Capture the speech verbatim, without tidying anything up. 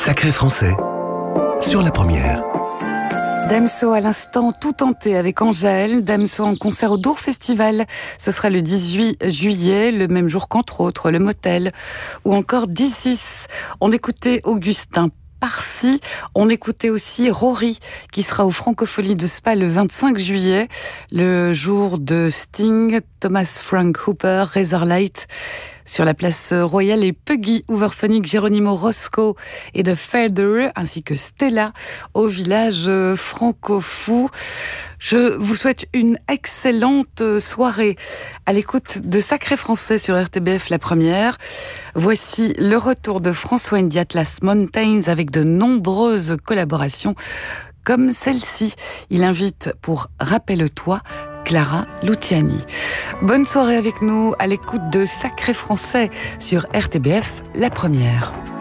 Sacré Français, sur la première. Damso à l'instant, tout tenté avec Angèle. Damso en concert au Dour Festival. Ce sera le dix-huit juillet, le même jour qu'entre autres le Motel ou encore Disis. On écoutait Augustin Parcy. On écoutait aussi Rory, qui sera au Francofolie de Spa le vingt-cinq juillet, le jour de Sting, Thomas Frank Hooper, Razorlight, sur la place Royale, et Puggy, Hooverphonic, Geronimo Roscoe et The Feather, ainsi que Stella, au village franco-fou. Je vous souhaite une excellente soirée à l'écoute de Sacré Français sur R T B F La Première. Voici le retour de François Indy Atlas Mountains avec de nombreuses collaborations comme celle-ci. Il invite pour Rappelle-toi Clara Luciani. Bonne soirée avec nous à l'écoute de Sacré Français sur R T B F La Première.